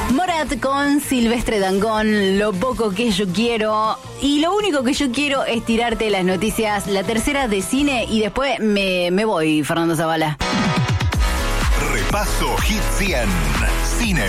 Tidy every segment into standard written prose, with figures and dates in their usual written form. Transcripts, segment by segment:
Morat con Silvestre Dangond, Lo poco que yo quiero. Y lo único que yo quiero es tirarte las noticias, la tercera de cine, y después me voy, Fernando Zavala. Repaso Hit 100. Cine.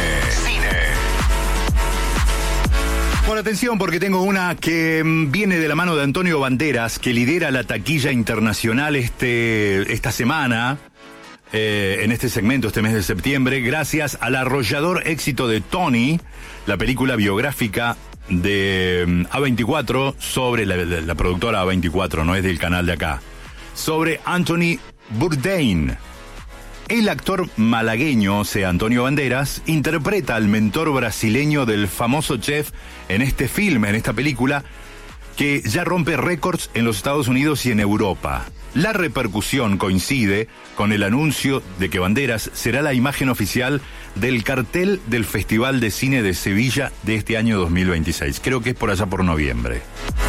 Bueno, atención, porque tengo una que viene de la mano de Antonio Banderas, que lidera la taquilla internacional esta semana. En este segmento, este mes de septiembre, gracias al arrollador éxito de Tony, la película biográfica de A24 sobre la productora A24, no es del canal de acá, sobre Anthony Bourdain. El actor malagueño, o sea, Antonio Banderas, interpreta al mentor brasileño del famoso chef en este filme, en esta película, que ya rompe récords en los Estados Unidos y en Europa. La repercusión coincide con el anuncio de que Banderas será la imagen oficial del cartel del Festival de Cine de Sevilla de este año 2026. Creo que es por allá por noviembre.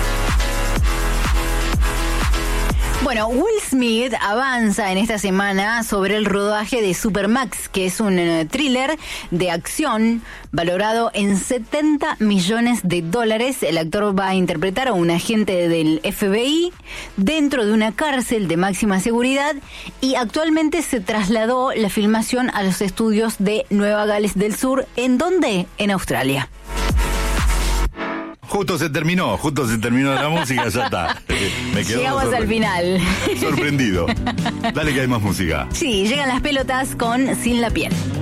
Bueno, Will Smith avanza en esta semana sobre el rodaje de Supermax, que es un thriller de acción valorado en $70 millones. El actor va a interpretar a un agente del FBI dentro de una cárcel de máxima seguridad, y actualmente se trasladó la filmación a los estudios de Nueva Gales del Sur. ¿En dónde? En Australia. Justo se terminó la música, ya está. Llegamos al final. Sorprendido. Dale que hay más música. Sí, llegan las pelotas con Sin la piel.